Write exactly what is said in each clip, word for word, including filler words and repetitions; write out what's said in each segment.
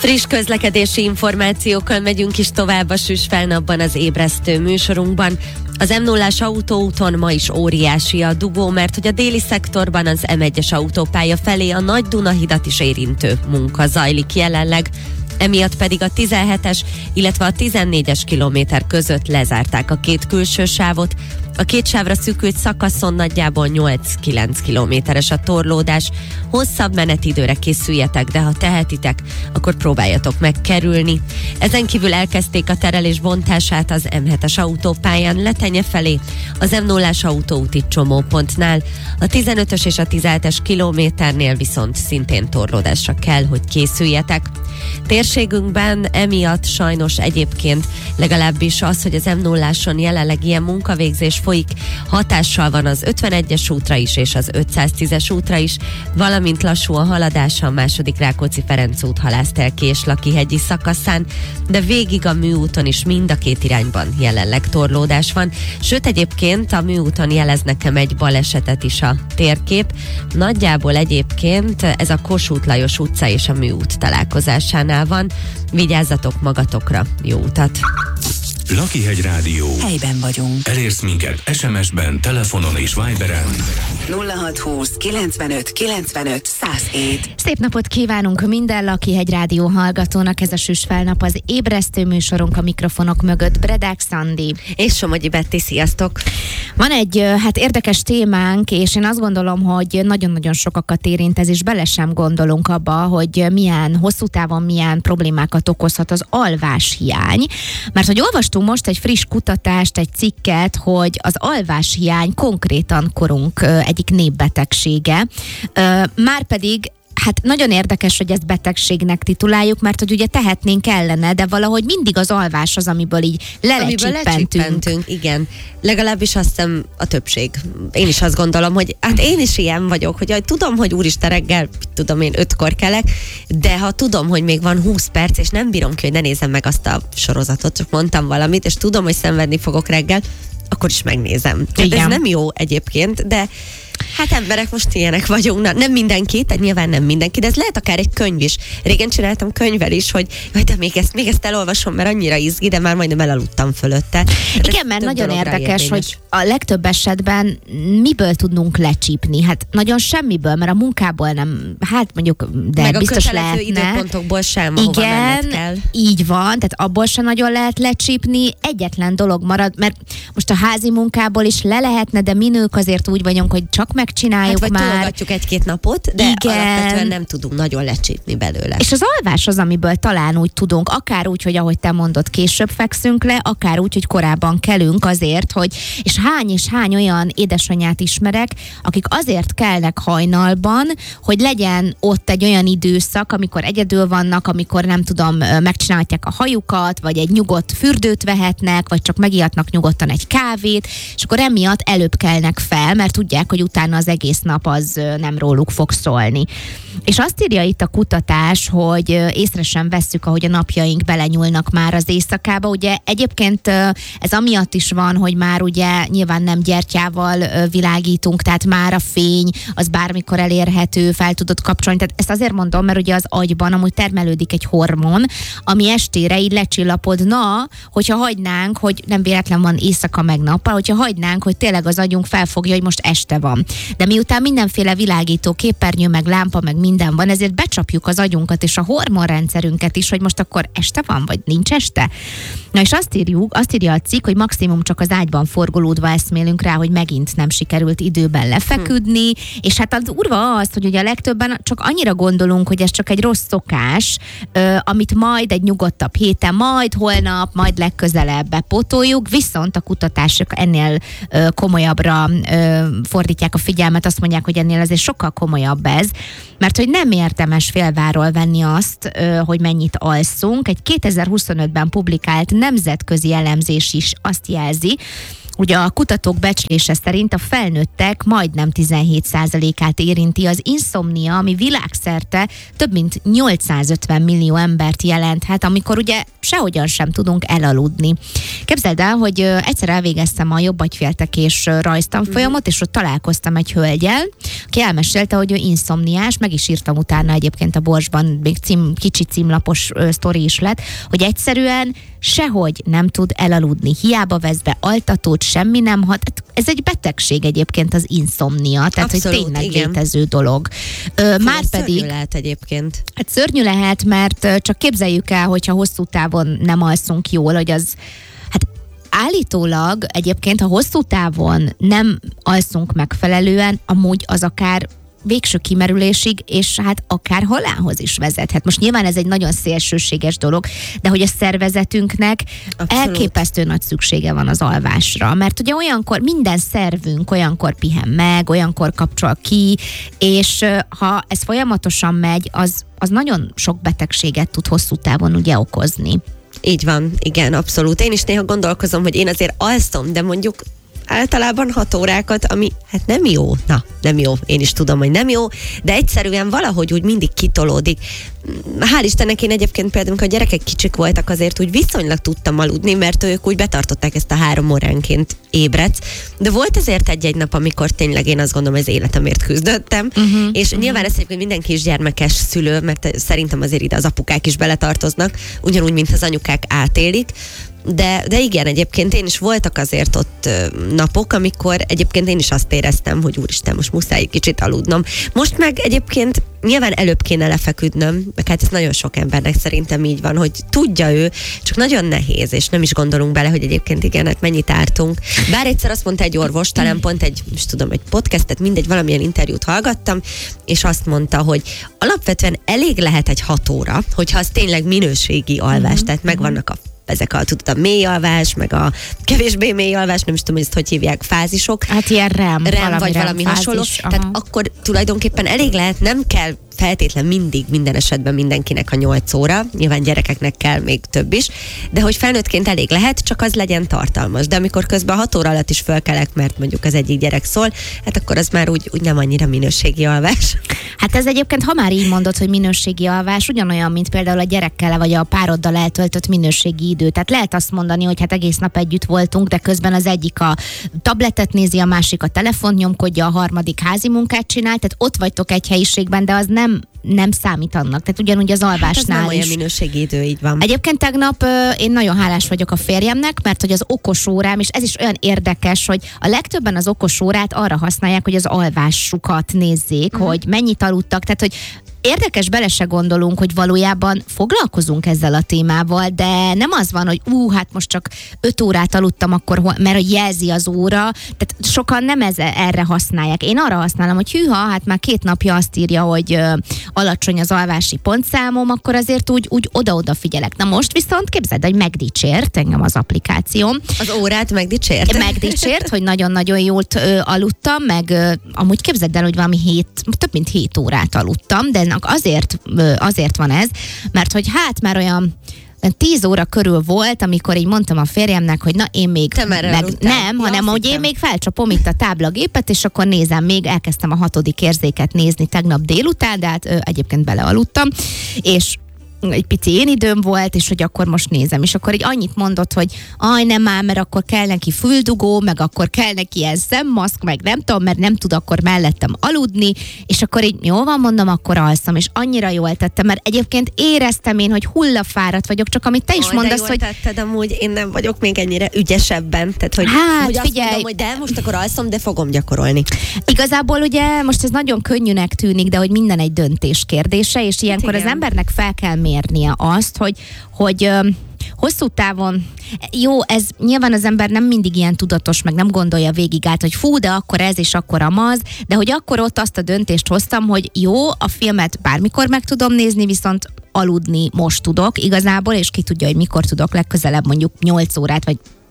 Friss közlekedési információkkal megyünk is tovább a Süss Felnapban, az ébresztő műsorunkban. Az em nullás autóúton ma is óriási a dugó, mert hogy a déli szektorban az em egyes autópálya felé a Nagy Dunahidat is érintő munka zajlik jelenleg. Emiatt pedig a tizenhetes, illetve a tizennégyes kilométer között lezárták a két külső sávot. A két sávra szűkült szakaszon nagyjából nyolc-kilenc kilométeres a torlódás. Hosszabb menetidőre készüljetek, de ha tehetitek, akkor próbáljatok meg kerülni. Ezen kívül elkezdték a terelés bontását az em hetes autópályán Letenye felé, az em nullás autóúti csomópontnál. A tizenötös és a tizenhetes kilométernél viszont szintén torlódásra kell, hogy készüljetek. Térségünkben emiatt sajnos egyébként legalábbis az, hogy az em nulláson jelenleg ilyen munkavégzés folyik, hatással van az ötvenegyes útra is és az ötszáztízes útra is, valamint lassú a haladás a második Rákóczi-Ferenc út Halászter-Kés-Lakihegyi szakaszán, de végig a műúton is mind a két irányban jelenleg torlódás van, sőt egyébként a műúton jelez nekem egy balesetet is a térkép. Nagyjából egyébként ez a Kossuth Lajos utca és a műút találkozásánál van. Vigyázzatok magatokra, jó utat! Lakihegy Rádió. Helyben vagyunk. Elérsz minket es em es-ben, telefonon és Viberen. nulla hat húsz kilencvenöt kilencvenöt száz hét. Szép napot kívánunk minden Lakihegy Rádió hallgatónak, ez a Süss Felnap, az ébresztő műsorunk, a mikrofonok mögött Bredák Szandi. És Somogyi Betti, sziasztok! Van egy hát érdekes témánk, és én azt gondolom, hogy nagyon-nagyon sokakat érint ez, és bele sem gondolunk abba, hogy milyen hosszú távon milyen problémákat okozhat az alváshiány. Mert hogy olvastunk most egy friss kutatást, egy cikket, hogy az alváshiány konkrétan korunk egyik népbetegsége. Márpedig hát nagyon érdekes, hogy ezt betegségnek tituláljuk, mert hogy ugye tehetnénk ellene, de valahogy mindig az alvás az, amiből így lelecsipentünk. Igen. Legalábbis azt hiszem a többség. Én is azt gondolom, hogy hát én is ilyen vagyok, hogy aj, tudom, hogy úristen reggel, tudom én ötkor kelek, de ha tudom, hogy még van húsz perc, és nem bírom ki, hogy ne nézem meg azt a sorozatot, csak mondtam valamit, és tudom, hogy szenvedni fogok reggel, akkor is megnézem. Hát ez nem jó egyébként, de hát emberek most ilyenek vagyunk, na, nem mindenki, tehát nyilván nem mindenki, de ez lehet akár egy könyv is. Régen csináltam könyvvel is, hogy jaj, de még ezt, még ezt elolvasom, mert annyira izgi, de már majdnem elaludtam fölötte. Tehát igen, mert nagyon érdekes, hogy a legtöbb esetben miből tudnunk lecsípni? Hát nagyon semmiből, mert a munkából nem, hát mondjuk, de meg biztos lehetne. Meg a kötelező időpontokból sem, ahova igen, kell. Így van, tehát abból sem nagyon lehet lecsípni, egyetlen dolog marad, mert most a házi munkából is le lehetne, de mi nők azért úgy vagyunk, hogy csak megcsináljuk hát, vagy már. tologatjuk egy-két napot, de igen. Alapvetően nem tudunk nagyon lecsípni belőle. És az alvás az, amiből talán úgy tudunk, akár úgy, hogy ahogy te mondod, később fekszünk le, akár úgy, hogy korábban kelünk azért, hogy, és hány és hány olyan édesanyát ismerek, akik azért kelnek hajnalban, hogy legyen ott egy olyan időszak, amikor egyedül vannak, amikor nem tudom, megcsinálják a hajukat, vagy egy nyugodt fürdőt vehetnek, vagy csak megihatnak nyugodtan egy kávét, és akkor emiatt előbb kelnek fel, mert tudják, hogy utána az egész nap az nem róluk fog szólni. És azt írja itt a kutatás, hogy észre sem vesszük, ahogy a napjaink belenyúlnak már az éjszakába. Ugye egyébként ez amiatt is van, hogy már ugye nyilván nem gyertyával világítunk, tehát már a fény az bármikor elérhető, fel tudod kapcsolni. Tehát ezt azért mondom, mert ugye az agyban amúgy termelődik egy hormon, ami estére így lecsillapodna, hogyha hagynánk, hogy nem véletlen van éjszaka meg nappal, hogyha hagynánk, hogy tényleg az agyunk felfogja, hogy most este van. De miután mindenféle világító, képernyő, meg lámpa, meg minden van, ezért becsapjuk az agyunkat és a hormonrendszerünket is, hogy most akkor este van, vagy nincs este. Na és azt írjuk, azt írja a cikk, hogy maximum csak az ágyban forgolódva eszmélünk rá, hogy megint nem sikerült időben lefeküdni, hm. és hát az urva az, hogy ugye a legtöbben csak annyira gondolunk, hogy ez csak egy rossz szokás, ö, amit majd egy nyugodtabb héten, majd holnap, majd legközelebb bepótoljuk, viszont a kutatások ennél ö, komolyabbra ö, fordítják a figyelmet, azt mondják, hogy ennél azért sokkal komolyabb ez, mert hogy nem érdemes félváról venni azt, ö, hogy mennyit alszunk. Egy kétezer-huszonötben publikált nemzetközi elemzés is azt jelzi, Ugye a kutatók becslése szerint a felnőttek majdnem tizenhét százalékát érinti az inszomnia, ami világszerte több mint nyolcszázötven millió embert jelenthet, amikor ugye sehogyan sem tudunk elaludni. Képzeld el, hogy egyszer elvégeztem a jobbagyféltekés rajztanfolyamot, és ott találkoztam egy hölgyel, aki elmesélte, hogy ő inszomniás, meg is írtam utána egyébként a Borsban, még cím, kicsi címlapos ö, sztori is lett, hogy egyszerűen sehogy nem tud elaludni. Hiába vesz be altatót, semmi nem hat. Ez egy betegség egyébként az inszomnia, tehát Abszolút, hogy tényleg igen. létező dolog. Ö, már pedig... Szörnyű lehet egyébként. Hát szörnyű lehet, mert ö, csak képzeljük el, hogyha hosszú távon nem alszunk jól, hogy az... Hát állítólag egyébként, ha hosszú távon nem alszunk megfelelően, amúgy az akár végső kimerülésig, és hát akár halálhoz is vezethet. Most nyilván ez egy nagyon szélsőséges dolog, de hogy a szervezetünknek Abszolút. elképesztő nagy szüksége van az alvásra, mert ugye olyankor minden szervünk olyankor pihen meg, olyankor kapcsol ki, és ha ez folyamatosan megy, az, az nagyon sok betegséget tud hosszú távon ugye okozni. Így van, igen, abszolút. Én is néha gondolkozom, hogy én azért alszom, de mondjuk általában hat órákat, ami hát nem jó. Na, nem jó. Én is tudom, hogy nem jó, de egyszerűen valahogy úgy mindig kitolódik. Hál' Istennek én egyébként például, amikor a gyerekek kicsik voltak, azért úgy viszonylag tudtam aludni, mert ők úgy betartották ezt a három óránként ébredsz. De volt azért egy-egy nap, amikor tényleg én azt gondolom, hogy az életemért küzdöttem, uh-huh, és uh-huh. nyilván ezt egyébként minden kisgyermekes szülő, mert szerintem azért ide az apukák is beletartoznak, ugyanúgy, mint az anyukák átélik. De, de igen, egyébként én is voltak azért ott ö, napok, amikor egyébként én is azt éreztem, hogy úristen, most muszáj kicsit aludnom. Most meg egyébként nyilván előbb kéne lefeküdnöm, meg hát ez nagyon sok embernek szerintem így van, hogy tudja ő, csak nagyon nehéz, és nem is gondolunk bele, hogy egyébként igen, hát mennyit ártunk. Bár egyszer azt mondta egy orvos, talán pont egy, is tudom, egy podcastet, mindegy, valamilyen interjút hallgattam, és azt mondta, hogy alapvetően elég lehet egy hat óra, hogyha az tényleg minőségi alvás, uh-huh. tehát megvannak a ezek a, tudod, a mély alvás, meg a kevésbé mély alvás, nem is tudom, hogy ezt hogy hívják, fázisok. Hát ilyen rem, rem valami vagy rem valami fázis, hasonló. aha. Tehát akkor tulajdonképpen elég lehet, nem kell feltétlen mindig, minden esetben mindenkinek a nyolc óra, nyilván gyerekeknek kell még több is, de hogy felnőttként elég lehet, csak az legyen tartalmas. De amikor közben hat óra alatt is fölkelek, mert mondjuk az egyik gyerek szól, hát akkor az már úgy, úgy nem annyira minőségi alvás. Hát ez egyébként, ha már így mondod, hogy minőségi alvás, ugyanolyan, mint például a gyerekkel vagy a pároddal eltöltött minőségi idő. Tehát lehet azt mondani, hogy hát egész nap együtt voltunk, de közben az egyik a tabletet nézi, a másik a telefont nyomkodja, a harmadik házi munkát csinál, tehát ott vagytok egy helyiségben, de az nem nem számít annak. Tehát ugyanúgy az alvásnál hát ez nem olyan is. minőségi idő, így van. Egyébként tegnap ö, én nagyon hálás vagyok a férjemnek, mert hogy az okos órám, és ez is olyan érdekes, hogy a legtöbben az okos órát arra használják, hogy az alvásukat nézzék, uh-huh. hogy mennyit aludtak, tehát hogy érdekes, bele se gondolunk, hogy valójában foglalkozunk ezzel a témával, de nem az van, hogy ú, hát most csak öt órát aludtam, akkor, mert jelzi az óra, tehát sokan nem ez, erre használják. Én arra használom, hogy hűha, hát már két napja azt írja, hogy ö, alacsony az alvási pontszámom, akkor azért úgy, úgy oda-oda figyelek. Na most viszont képzeld, hogy megdicsért engem az applikációm. Az órát megdicsért? Megdicsért, hogy nagyon-nagyon jól ö, aludtam, meg ö, amúgy képzeld el, hogy valami hét, több mint hét órát aludtam, de azért, azért van ez, mert hogy hát már olyan tíz óra körül volt, amikor így mondtam a férjemnek, hogy na én még meg nem, ja, hanem hogy én még felcsapom itt a táblagépet, és akkor nézem, még elkezdtem a hatodik érzéket nézni tegnap délután, de hát ö, egyébként belealudtam, és egy pici én időm volt, és hogy akkor most nézem, és akkor így annyit mondott, hogy aj, nem már, mert akkor kell neki füldugó, meg akkor kell neki ilyen szemmaszk, meg nem tudom, mert nem tud akkor mellettem aludni, és akkor így jó van, mondom, akkor alszom, és annyira jól tettem, mert egyébként éreztem én, hogy hullafáradt vagyok, csak amit te is Aj, mondasz, de hogy... tetted, amúgy én nem vagyok még ennyire ügyesebben, tehát hogy, hát, hogy azt figyelj. mondom, hogy de most akkor alszom, de fogom gyakorolni. Igazából ugye most ez nagyon könnyűnek tűnik, de hogy minden egy döntés kérdése, és ilyenkor igen. az embernek fel kell mérnie azt, hogy, hogy ö, hosszú távon, jó, ez nyilván az ember nem mindig ilyen tudatos, meg nem gondolja végig át, hogy fú, de akkor ez és akkor amaz, de hogy akkor ott azt a döntést hoztam, hogy jó, a filmet bármikor meg tudom nézni, viszont aludni most tudok igazából, és ki tudja, hogy mikor tudok legközelebb mondjuk nyolc órát, vagy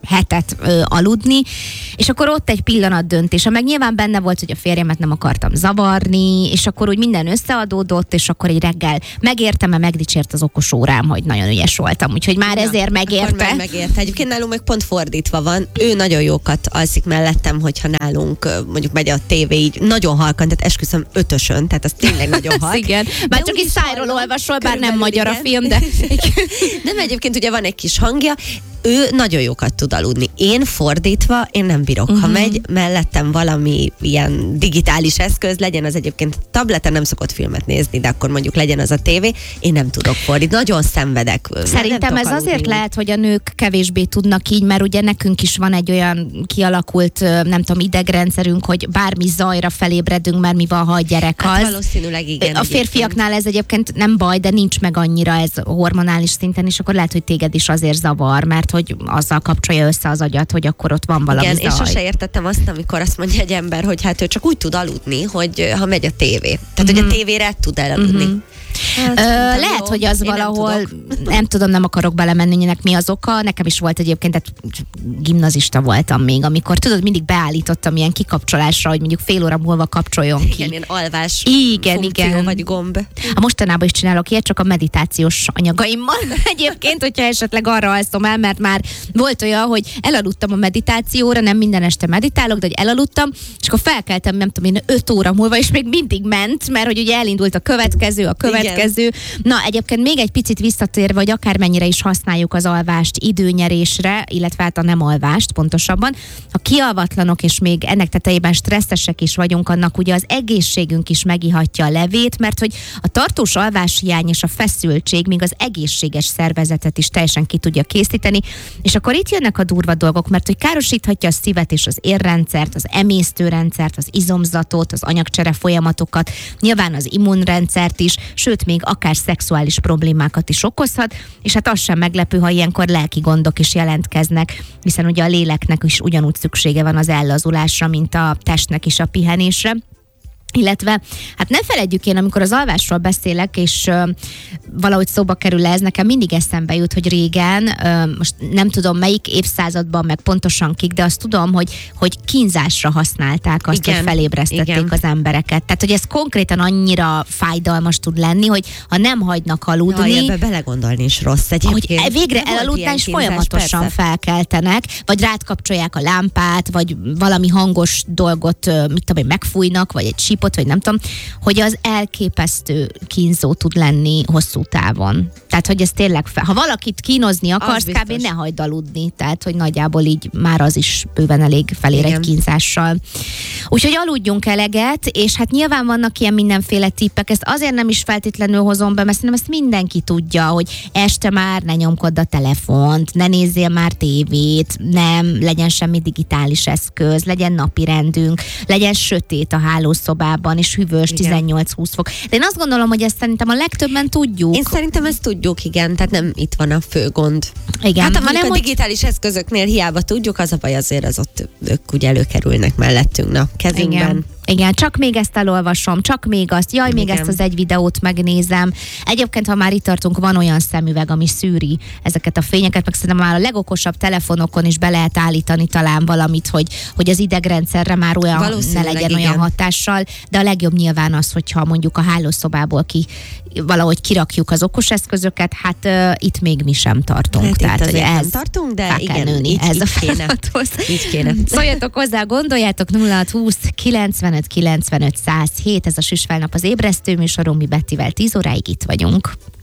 hetet ö, aludni, és akkor ott egy pillanat döntés, meg nyilván benne volt, hogy a férjemet nem akartam zavarni, és akkor úgy minden összeadódott, és akkor egy reggel megértem, mert megdicsért az okos órám, hogy nagyon ügyes voltam, úgyhogy már Na, ezért megérte. Már megérte. Egyébként nálunk meg pont fordítva van. Ő nagyon jókat alszik mellettem, hogyha nálunk mondjuk megy a tévé így nagyon halkan, tehát esküszöm ötösön, tehát az tényleg nagyon halk. Igen, már csak is szájról olvasol, bár nem magyar a film, de... Nem, egyébként ugye van egy kis hangja, ő nagyon jókat tud aludni. Én fordítva, én nem bírok. Uh-huh. Ha megy mellettem valami ilyen digitális eszköz, legyen az egyébként tableten, nem szokott filmet nézni, de akkor mondjuk legyen az a tévé, én nem tudok fordítani. Nagyon szenvedek. Szerintem ez azért úgy. Lehet, hogy a nők kevésbé tudnak így, mert ugye nekünk is van egy olyan kialakult, nem tudom, idegrendszerünk, hogy bármi zajra felébredünk, mert mi van, ha a gyerek az. Hát valószínűleg igen. A férfiaknál ez egyébként nem baj, de nincs meg annyira ez hormonális szinten, és akkor lehet, hogy téged is azért zavar, mert hogy azzal kapcsolja össze az agyat, hogy akkor ott van valami igen, zaj. És sose értettem azt, amikor azt mondja egy ember, hogy hát ő csak úgy tud aludni, hogy ha megy a tévé. Tehát, uh-huh. hogy a tévére tud elaludni. Uh-huh. Hát, Ö, lehet, jó, hogy az valahol, nem, nem tudom, nem akarok belemenni, ennek mi az oka. Nekem is volt egyébként, tehát gimnazista voltam még, amikor tudod, mindig beállítottam ilyen kikapcsolásra, hogy mondjuk fél óra múlva kapcsoljon ki. Igen, ilyen alvás igen, funkció igen. vagy gomb. A mostanában is csinálok ilyet, csak a meditációs anyagaimmal. Egyébként, hogyha esetleg arra alszom el, mert már volt olyan, hogy elaludtam a meditációra, nem minden este meditálok, de hogy elaludtam, és akkor felkeltem, nem tudom én, öt óra múlva, és még mindig ment, mert hogy ugye elindult a következő, a következő. Következő. Na, egyébként még egy picit visszatérve, hogy akármennyire is használjuk az alvást időnyerésre, illetve hát a nem alvást pontosabban, ha kialvatlanok és még ennek tetejében stresszesek is vagyunk, annak ugye az egészségünk is megihatja a levét, mert hogy a tartós alváshiány és a feszültség még az egészséges szervezetet is teljesen ki tudja készíteni, és akkor itt jönnek a durva dolgok, mert hogy károsíthatja a szívet és az érrendszert, az emésztőrendszert, az izomzatot, az anyagcsere folyamatokat, nyilván az immunrendszert is, sőt még akár szexuális problémákat is okozhat, és hát az sem meglepő, ha ilyenkor lelki gondok is jelentkeznek, hiszen ugye a léleknek is ugyanúgy szüksége van az ellazulásra, mint a testnek is a pihenésre. Illetve, hát ne feledjük, én amikor az alvásról beszélek, és ö, valahogy szóba kerül ez, nekem mindig eszembe jut, hogy régen, ö, most nem tudom melyik évszázadban, meg pontosan kik, de azt tudom, hogy, hogy kínzásra használták azt, igen, hogy felébresztették igen. az embereket. Tehát, hogy ez konkrétan annyira fájdalmas tud lenni, hogy ha nem hagynak aludni... Ja, ebbe belegondolni is rossz egyébként. Hogy végre elaludtál, és folyamatosan persze. felkeltenek, vagy rád kapcsolják a lámpát, vagy valami hangos dolgot, mit tudom én, megfújnak, vagy egy síp vagy nem tudom, hogy az elképesztő kínzó tud lenni hosszú távon. Tehát, hogy ez tényleg, fel, ha valakit kínozni akarsz, kb. Ne hagyd aludni. Tehát, hogy nagyjából így már az is bőven elég felér egy kínzással. Úgyhogy aludjunk eleget, és hát nyilván vannak ilyen mindenféle tippek. Ezt azért nem is feltétlenül hozom be, mert szerintem ezt mindenki tudja, hogy este már ne nyomkodd a telefont, ne nézzél már tévét, nem legyen semmi digitális eszköz, legyen napirendünk, legyen sötét a hálószobában, és hűvös, tizennyolc-húsz fok. De én azt gondolom, hogy ezt szerintem a legtöbben tudjuk. Én szerintem ezt tudjuk, igen, tehát nem itt van a fő gond. Igen, hát hanem, a hogy... digitális eszközöknél hiába tudjuk, az a baj azért az ott ők ugye előkerülnek mellettünk, na, kezünkben. Igen. Igen, csak még ezt elolvasom, csak még azt, jaj, még igen. ezt az egy videót megnézem. Egyébként, ha már itt tartunk, van olyan szemüveg, ami szűri ezeket a fényeket, meg szerintem már a legokosabb telefonokon is be lehet állítani talán valamit, hogy, hogy az idegrendszerre már olyan ne legyen igen. olyan hatással, de a legjobb nyilván az, hogyha mondjuk a hálószobából ki valahogy kirakjuk az okos eszközöket, hát uh, itt még mi sem tartunk. Hát tehát, hogy ez tartunk, de igen, nőni így, ez így a feladathoz. Így kéne. Szóljatok hozzá, gondoljátok, nulla hat húsz kilencvenöt kilencvenöt száz hét, ez a Süsfelnap az ébresztő műsorunk, mi Bettivel tíz óráig itt vagyunk.